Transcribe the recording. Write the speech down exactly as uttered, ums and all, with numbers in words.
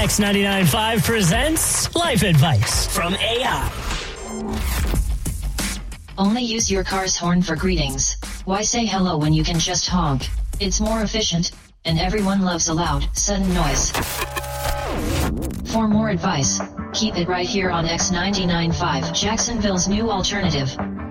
X ninety-nine point five presents Life Advice from A I. Only use your car's horn for greetings. Why say hello when you can just honk? It's more efficient, and everyone loves a loud, sudden noise. For more advice, keep it right here on X ninety-nine point five, Jacksonville's new alternative.